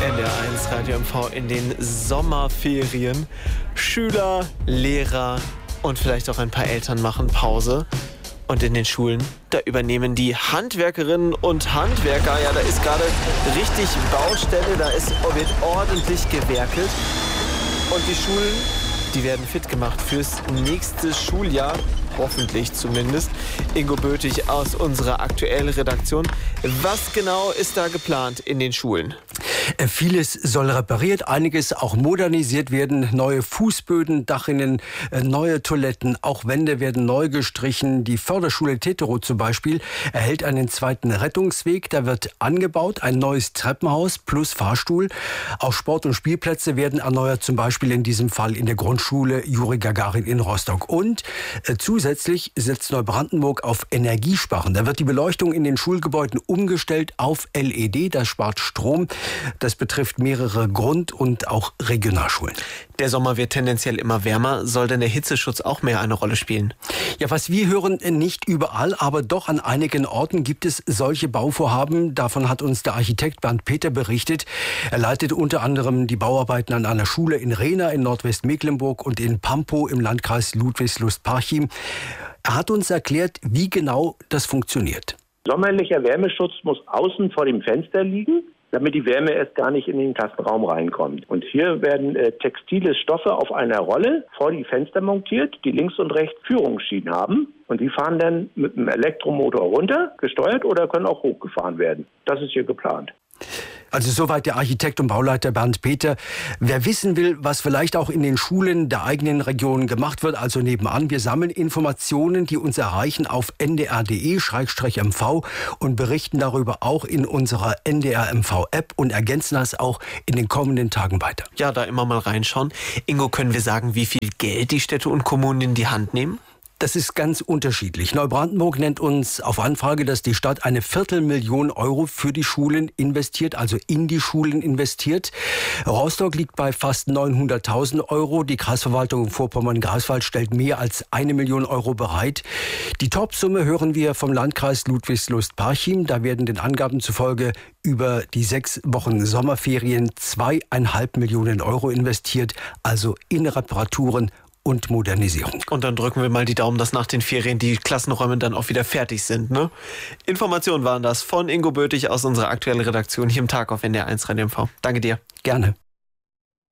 NDR1 Radio MV in den Sommerferien. Schüler, Lehrer und vielleicht auch ein paar Eltern machen Pause. Und in den Schulen, da übernehmen die Handwerkerinnen und Handwerker. Ja, da ist gerade richtig Baustelle, wird ordentlich gewerkelt. Und die Schulen, die werden fit gemacht fürs nächste Schuljahr. Hoffentlich zumindest. Ingo Böthig aus unserer aktuellen Redaktion. Was genau ist da geplant in den Schulen? Vieles soll repariert, einiges auch modernisiert werden. Neue Fußböden, Dachrinnen, neue Toiletten, auch Wände werden neu gestrichen. Die Förderschule Teterow zum Beispiel erhält einen zweiten Rettungsweg. Da wird angebaut, ein neues Treppenhaus plus Fahrstuhl. Auch Sport- und Spielplätze werden erneuert, zum Beispiel in diesem Fall in der Grundschule Juri Gagarin in Rostock. Und zusätzlich setzt Neubrandenburg auf Energiesparen. Da wird die Beleuchtung in den Schulgebäuden umgestellt auf LED. Das spart Strom. Das betrifft mehrere Grund- und auch Regionalschulen. Der Sommer wird tendenziell immer wärmer. Soll denn der Hitzeschutz auch mehr eine Rolle spielen? Ja, was wir hören, nicht überall, aber doch an einigen Orten gibt es solche Bauvorhaben. Davon hat uns der Architekt Bernd Peter berichtet. Er leitet unter anderem die Bauarbeiten an einer Schule in Rehna in Nordwestmecklenburg und in Pampow im Landkreis Ludwigslust-Parchim. Er hat uns erklärt, wie genau das funktioniert. Sommerlicher Wärmeschutz muss außen vor dem Fenster liegen, damit die Wärme erst gar nicht in den Klassenraum reinkommt. Und hier werden textile Stoffe auf einer Rolle vor die Fenster montiert, die links und rechts Führungsschienen haben. Und die fahren dann mit einem Elektromotor runter, gesteuert, oder können auch hochgefahren werden. Das ist hier geplant. Also soweit der Architekt und Bauleiter Bernd Peter. Wer wissen will, was vielleicht auch in den Schulen der eigenen Region gemacht wird, also nebenan, wir sammeln Informationen, die uns erreichen auf ndr.de/mv und berichten darüber auch in unserer NDR MV App und ergänzen das auch in den kommenden Tagen weiter. Ja, da immer mal reinschauen. Ingo, können wir sagen, wie viel Geld die Städte und Kommunen in die Hand nehmen? Das ist ganz unterschiedlich. Neubrandenburg nennt uns auf Anfrage, dass die Stadt 250.000 Euro für die Schulen investiert, also in die Schulen investiert. Rostock liegt bei fast 900.000 Euro. Die Kreisverwaltung Vorpommern-Greifswald stellt mehr als 1 Million Euro bereit. Die Topsumme hören wir vom Landkreis Ludwigslust-Parchim. Da werden den Angaben zufolge über die 6 Wochen Sommerferien 2,5 Millionen Euro investiert, also in Reparaturen und Modernisierung. Und dann drücken wir mal die Daumen, dass nach den Ferien die Klassenräume dann auch wieder fertig sind, ne? Informationen waren das von Ingo Böthig aus unserer aktuellen Redaktion hier im Tag auf NDR1 Radio MV. Danke dir. Gerne.